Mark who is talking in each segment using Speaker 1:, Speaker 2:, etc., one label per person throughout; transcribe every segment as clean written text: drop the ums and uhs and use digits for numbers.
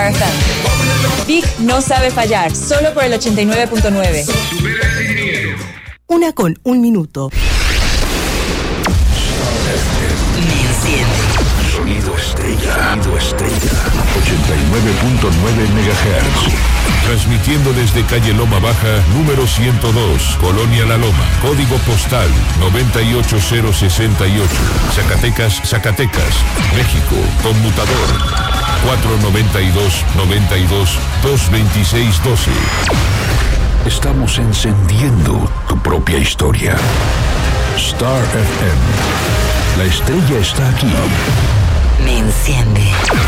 Speaker 1: Star FM. Big no sabe fallar, solo por el 89.9.
Speaker 2: 1:01 minuto.
Speaker 3: Me enciende.
Speaker 4: Sonido estrella. 89.9 MHz. Transmitiendo desde calle Loma Baja, número 102, Colonia La Loma. Código postal 98068. Zacatecas, México. Conmutador 492-92-226-12. Estamos encendiendo tu propia historia. Star FM. La estrella está aquí.
Speaker 3: Me enciende.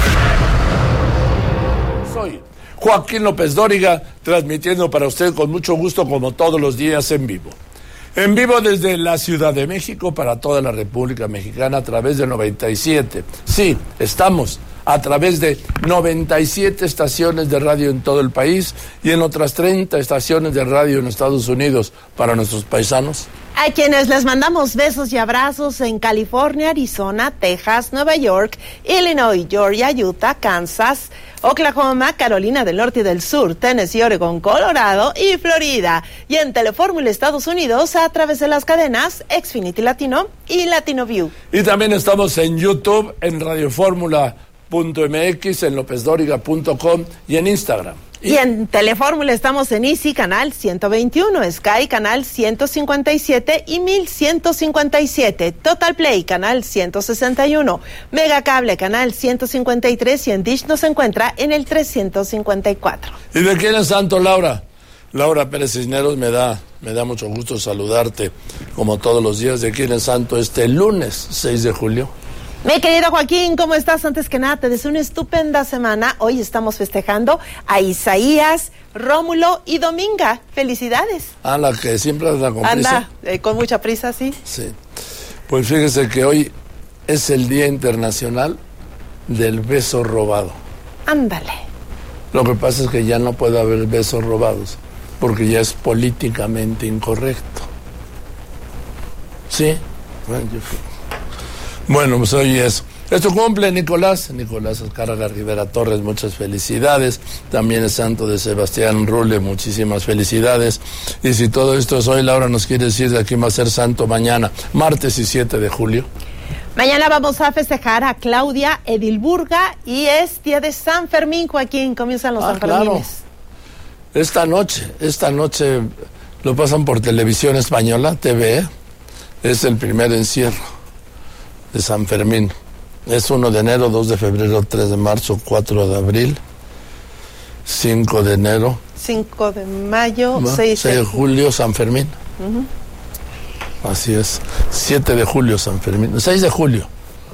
Speaker 5: Soy Joaquín López Dóriga, transmitiendo para usted con mucho gusto, como todos los días, en vivo. En vivo desde la Ciudad de México para toda la República Mexicana a través de 97. Sí, estamos a través de 97 estaciones de radio en todo el país y en otras 30 estaciones de radio en Estados Unidos para nuestros paisanos.
Speaker 6: A quienes les mandamos besos y abrazos en California, Arizona, Texas, Nueva York, Illinois, Georgia, Utah, Kansas, Oklahoma, Carolina del Norte y del Sur, Tennessee, Oregon, Colorado y Florida. Y en Telefórmula Estados Unidos a través de las cadenas Xfinity Latino y Latino View.
Speaker 5: Y también estamos en YouTube, en radioformula.mx, en lopezdoriga.com y en Instagram.
Speaker 6: Y en Telefórmula estamos en Easy, canal 121, Sky, canal 157 y 1157, Total Play, canal 161, Megacable, canal 153 y en Dish nos encuentra en el 354.
Speaker 5: ¿Y de quién es santo, Laura? Laura Pérez Cisneros, me da mucho gusto saludarte, como todos los días. ¿De quién es santo este lunes 6 de julio?
Speaker 6: Mi querido Joaquín, ¿cómo estás? Antes que nada, te deseo una estupenda semana. Hoy estamos festejando a Isaías, Rómulo y Dominga. ¡Felicidades!
Speaker 5: Ah, la que siempre anda con prisa.
Speaker 6: Anda, con mucha prisa, sí.
Speaker 5: Sí. Pues fíjese que hoy es el Día Internacional del Beso Robado.
Speaker 6: Ándale.
Speaker 5: Lo que pasa es que ya no puede haber besos robados, porque ya es políticamente incorrecto. ¿Sí? Bueno, pues hoy es. Esto cumple Nicolás Azcárraga Rivera Torres, muchas felicidades. También es santo de Sebastián Rule, muchísimas felicidades. Y si todo esto es hoy, Laura nos quiere decir de quién va a ser santo mañana, martes y 7 de julio.
Speaker 6: Mañana vamos a festejar a Claudia Edilburga y es día de San Fermín, Joaquín. Comienzan los Sanfermines.
Speaker 5: Claro. Esta noche lo pasan por Televisión Española, TV. Es el primer encierro de San Fermín. Es 1 de enero, 2 de febrero, 3 de marzo, 4 de abril, 5 de enero,
Speaker 6: 5 de mayo,
Speaker 5: 6 de julio, San Fermín. Así es. 7 de julio, San Fermín. 6 de julio.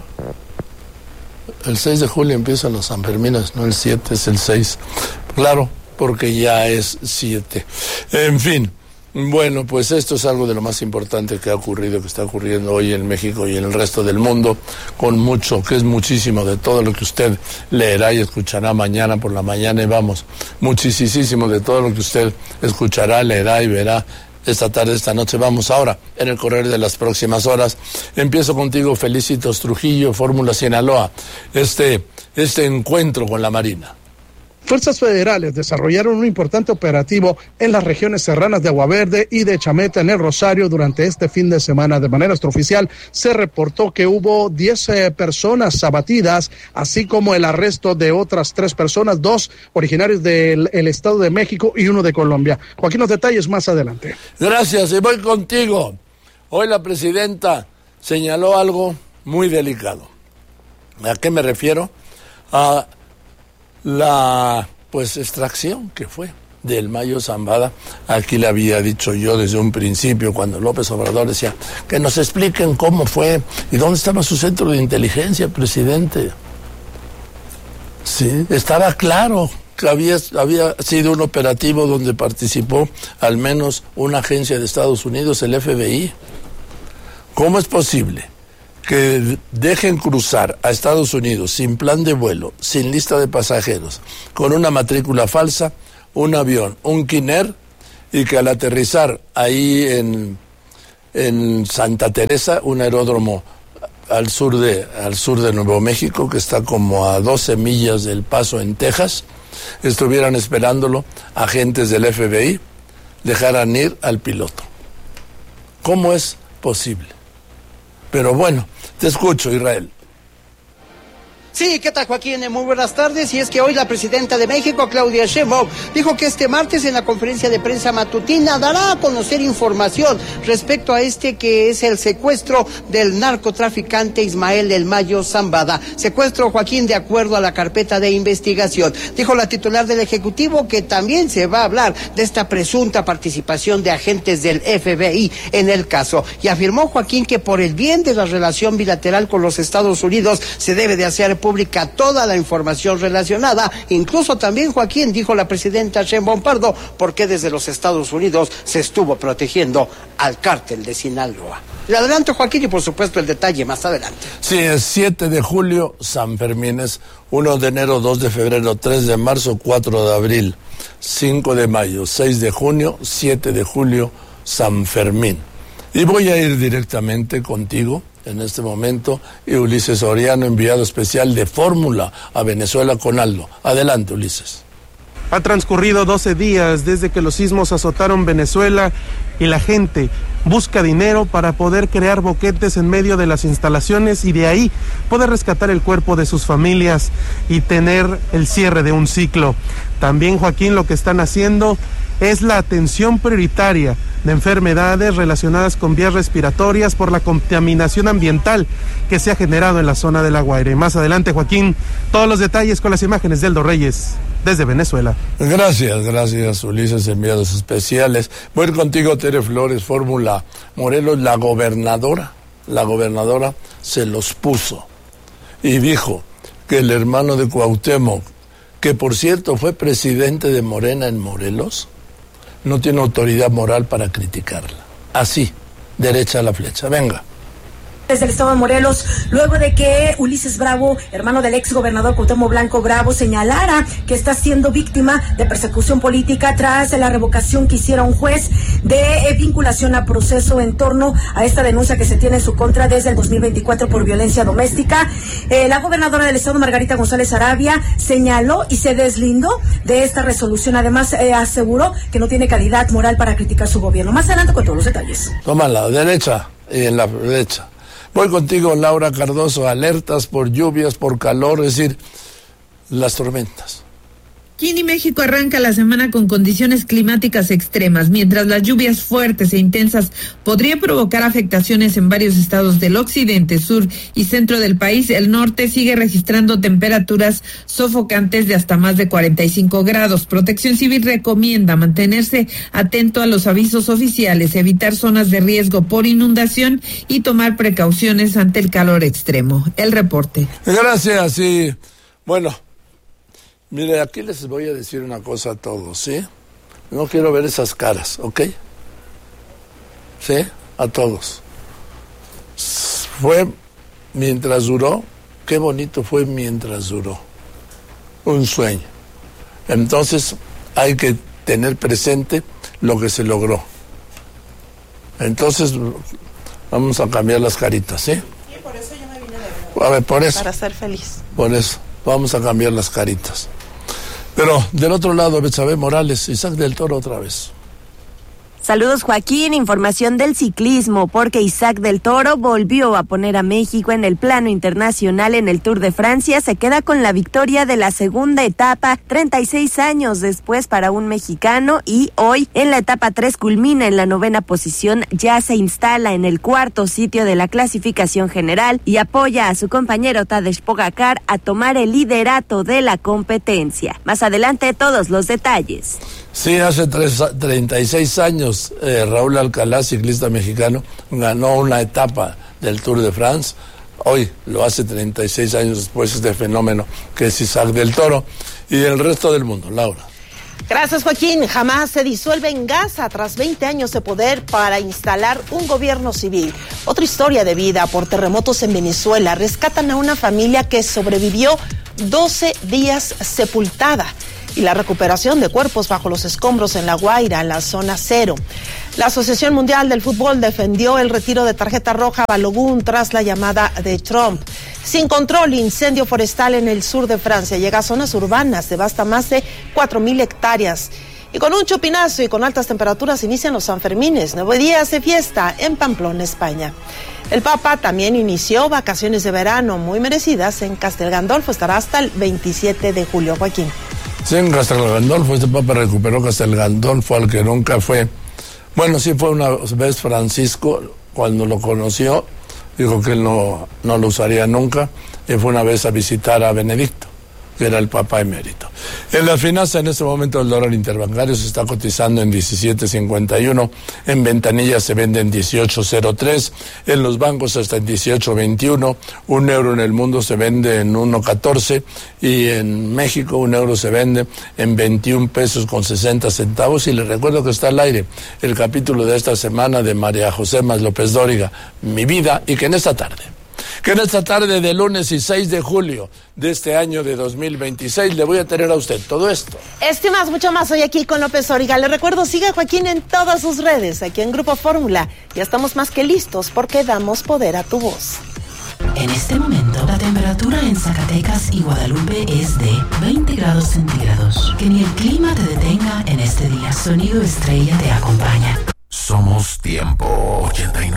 Speaker 5: El 6 de julio empiezan los Sanfermines, no el 7, es el 6. Claro, porque ya es 7. En fin. Bueno, pues esto es algo de lo más importante que ha ocurrido, que está ocurriendo hoy en México y en el resto del mundo, con mucho, que es muchísimo de todo lo que usted leerá y escuchará mañana por la mañana, y vamos, muchísimo de todo lo que usted escuchará, leerá y verá esta tarde, esta noche. Vamos ahora, en el correr de las próximas horas. Empiezo contigo, Felicitos Trujillo, Fórmula Sinaloa, este encuentro con la Marina.
Speaker 7: Fuerzas federales desarrollaron un importante operativo en las regiones serranas de Agua Verde y de Chameta en el Rosario durante este fin de semana. De manera extraoficial se reportó que hubo 10 personas abatidas, así como el arresto de otras 3 personas, 2 originarios del Estado de México y 1 de Colombia. Joaquín, los detalles más adelante.
Speaker 5: Gracias, y voy contigo. Hoy la presidenta señaló algo muy delicado. ¿A qué me refiero? A la extracción que fue del Mayo Zambada. Aquí le había dicho yo desde un principio, cuando López Obrador decía que nos expliquen cómo fue y dónde estaba su centro de inteligencia, presidente. Sí, estaba claro que había sido un operativo donde participó al menos una agencia de Estados Unidos, el FBI. ¿Cómo es posible que dejen cruzar a Estados Unidos sin plan de vuelo, sin lista de pasajeros, con una matrícula falsa, un avión, un Kinect, y que al aterrizar ahí en Santa Teresa, un aeródromo al sur de Nuevo México, que está como a 12 millas del Paso, en Texas, estuvieran esperándolo agentes del FBI, dejaran ir al piloto. ¿Cómo es posible? Pero bueno, te escucho, Israel.
Speaker 2: Sí, ¿qué tal, Joaquín? Muy buenas tardes. Y es que hoy la presidenta de México, Claudia Sheinbaum, dijo que este martes en la conferencia de prensa matutina dará a conocer información respecto a que es el secuestro del narcotraficante Ismael El Mayo Zambada. Secuestro, Joaquín, de acuerdo a la carpeta de investigación. Dijo la titular del Ejecutivo que también se va a hablar de esta presunta participación de agentes del FBI en el caso. Y afirmó, Joaquín, que por el bien de la relación bilateral con los Estados Unidos se debe de hacer pública toda la información relacionada, incluso también, Joaquín, dijo la presidenta Sheinbaum Pardo, porque desde los Estados Unidos se estuvo protegiendo al cártel de Sinaloa. Le adelanto, Joaquín, y por supuesto el detalle más adelante.
Speaker 5: Sí, es 7 de julio, San Fermín, es 1 de enero, 2 de febrero, 3 de marzo, 4 de abril, 5 de mayo, 6 de junio, 7 de julio, San Fermín. Y voy a ir directamente contigo en este momento, y Ulises Soriano, enviado especial de Fórmula a Venezuela con Aldo. Adelante, Ulises.
Speaker 8: Ha transcurrido 12 días desde que los sismos azotaron Venezuela y la gente busca dinero para poder crear boquetes en medio de las instalaciones y de ahí poder rescatar el cuerpo de sus familias y tener el cierre de un ciclo. También, Joaquín, lo que están haciendo es la atención prioritaria de enfermedades relacionadas con vías respiratorias por la contaminación ambiental que se ha generado en la zona de La Guaira. Y más adelante, Joaquín, todos los detalles con las imágenes de Eldo Reyes desde Venezuela.
Speaker 5: Gracias, Ulises, enviados especiales. Voy a ir contigo, Tere Flores, Fórmula Morelos. La gobernadora se los puso y dijo que el hermano de Cuauhtémoc, que por cierto fue presidente de Morena en Morelos, no tiene autoridad moral para criticarla. Así, derecha a la flecha. Venga.
Speaker 9: Desde el estado de Morelos, luego de que Ulises Bravo, hermano del ex gobernador Cuauhtémoc Blanco Bravo, señalara que está siendo víctima de persecución política tras la revocación que hiciera un juez de vinculación a proceso en torno a esta denuncia que se tiene en su contra desde el 2024 por violencia doméstica. La gobernadora del estado, Margarita González Arabia, señaló y se deslindó de esta resolución. Además, aseguró que no tiene calidad moral para criticar su gobierno. Más adelante con todos los detalles.
Speaker 5: Toma la derecha y en la derecha. Voy contigo, Laura Cardoso. Alertas por lluvias, por calor, es decir, las tormentas.
Speaker 10: Aquí en México arranca la semana con condiciones climáticas extremas, mientras las lluvias fuertes e intensas podrían provocar afectaciones en varios estados del occidente, sur y centro del país. El norte sigue registrando temperaturas sofocantes de hasta más de 45 grados. Protección Civil recomienda mantenerse atento a los avisos oficiales, evitar zonas de riesgo por inundación y tomar precauciones ante el calor extremo. El reporte.
Speaker 5: Gracias, sí. Bueno, mire, aquí les voy a decir una cosa a todos, ¿sí? No quiero ver esas caras, ¿ok? ¿Sí? A todos. Fue mientras duró, qué bonito fue mientras duró. Un sueño. Entonces, hay que tener presente lo que se logró. Entonces, vamos a cambiar las caritas, ¿sí?
Speaker 6: Sí, por eso yo me vine de verdad.
Speaker 5: A ver, por eso.
Speaker 6: Para ser feliz.
Speaker 5: Por eso, vamos a cambiar las caritas. Pero del otro lado, Betsabe Morales, Isaac del Toro otra vez.
Speaker 11: Saludos, Joaquín. Información del ciclismo, porque Isaac del Toro volvió a poner a México en el plano internacional en el Tour de Francia. Se queda con la victoria de la segunda etapa, 36 años después para un mexicano, y hoy en la etapa 3 culmina en la 9ª posición. Ya se instala en el 4º sitio de la clasificación general y apoya a su compañero Tadej Pogačar a tomar el liderato de la competencia. Más adelante, todos los detalles.
Speaker 5: Sí, hace 36 años Raúl Alcalá, ciclista mexicano, ganó una etapa del Tour de France. Hoy lo hace 36 años después este fenómeno que es Isaac del Toro y el resto del mundo. Laura.
Speaker 6: Gracias, Joaquín. Hamas se disuelve en Gaza tras 20 años de poder para instalar un gobierno civil. Otra historia de vida por terremotos en Venezuela. Rescatan a una familia que sobrevivió 12 días sepultada. Y la recuperación de cuerpos bajo los escombros en La Guaira, en la zona cero. La Asociación Mundial del Fútbol defendió el retiro de tarjeta roja a Balogun tras la llamada de Trump. Sin control, incendio forestal en el sur de Francia llega a zonas urbanas, devasta más de 4,000 hectáreas. Y con un chupinazo y con altas temperaturas inician los Sanfermines, 9 días de fiesta en Pamplona, España. El Papa también inició vacaciones de verano muy merecidas en Castel Gandolfo, estará hasta el 27 de julio, Joaquín.
Speaker 5: Sí, en Castel Gandolfo, este Papa recuperó Castel Gandolfo, al que nunca fue. Bueno, sí fue una vez Francisco, cuando lo conoció, dijo que él no lo usaría nunca, y fue una vez a visitar a Benedicto, que era el Papa emérito. En las finanzas, en este momento el dólar interbancario se está cotizando en 17.51, en ventanillas se vende en 18.03, en los bancos hasta en 18.21, un euro en el mundo se vende en 1.14 y en México un euro se vende en 21 pesos con 60 centavos. Y les recuerdo que está al aire el capítulo de esta semana de María José Más López Dóriga, Mi Vida, y que en esta tarde de lunes y 6 de julio de este año de 2026 le voy a tener a usted todo esto.
Speaker 6: Este más, mucho más, hoy aquí con López Dóriga. Le recuerdo, siga a Joaquín en todas sus redes, aquí en Grupo Fórmula. Ya estamos más que listos porque damos poder a tu voz.
Speaker 3: En este momento, la temperatura en Zacatecas y Guadalupe es de 20 grados centígrados. Que ni el clima te detenga en este día. Sonido Estrella te acompaña.
Speaker 4: Somos Tiempo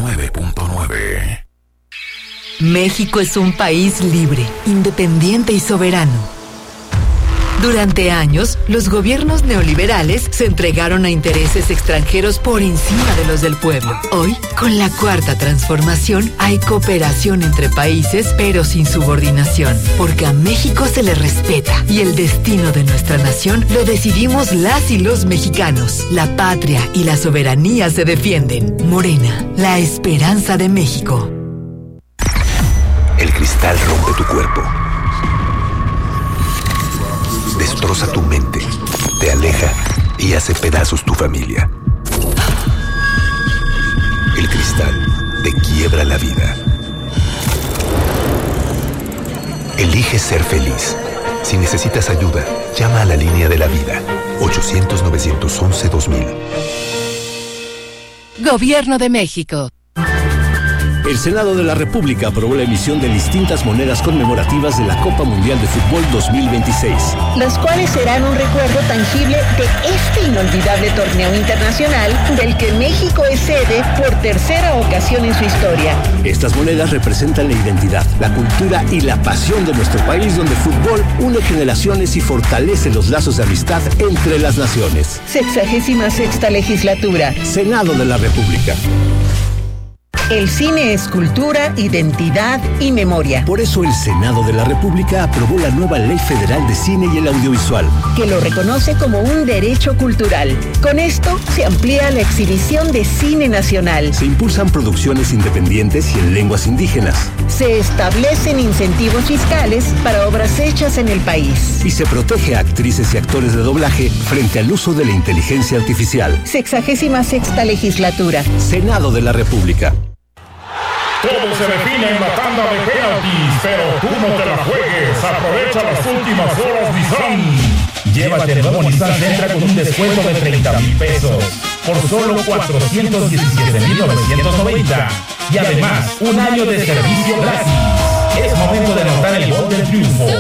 Speaker 4: 89.9.
Speaker 12: México es un país libre, independiente y soberano. Durante años, los gobiernos neoliberales se entregaron a intereses extranjeros por encima de los del pueblo. Hoy, con la Cuarta Transformación, hay cooperación entre países, pero sin subordinación, porque a México se le respeta y el destino de nuestra nación lo decidimos las y los mexicanos. La patria y la soberanía se defienden. Morena, la esperanza de México.
Speaker 13: El cristal rompe tu cuerpo, destroza tu mente, te aleja y hace pedazos tu familia. El cristal te quiebra la vida. Elige ser feliz. Si necesitas ayuda, llama a la línea de la vida, 800-911-2000.
Speaker 12: Gobierno de México.
Speaker 14: El Senado de la República aprobó la emisión de distintas monedas conmemorativas de la Copa Mundial de Fútbol 2026.
Speaker 15: Las cuales serán un recuerdo tangible de este inolvidable torneo internacional del que México es sede por tercera ocasión en su historia.
Speaker 14: Estas monedas representan la identidad, la cultura y la pasión de nuestro país, donde el fútbol une generaciones y fortalece los lazos de amistad entre las naciones.
Speaker 15: 66ª legislatura.
Speaker 14: Senado de la República.
Speaker 15: El cine es cultura, identidad y memoria.
Speaker 14: Por eso el Senado de la República aprobó la nueva Ley Federal de Cine y el Audiovisual,
Speaker 15: que lo reconoce como un derecho cultural. Con esto se amplía la exhibición de cine nacional.
Speaker 14: Se impulsan producciones independientes y en lenguas indígenas.
Speaker 15: Se establecen incentivos fiscales para obras hechas en el país.
Speaker 14: Y se protege a actrices y actores de doblaje frente al uso de la inteligencia artificial.
Speaker 15: 66ª legislatura.
Speaker 14: Senado de la República.
Speaker 16: Todo se define en la tanda de penaltis, pero tú no te la juegues. Aprovecha las últimas horas Nissan. Llévate el nuevo Nissan Sentra con un descuento de 30,000 pesos por solo 417,990. Y además, un año de servicio gratis. Es momento de anotar el gol del triunfo.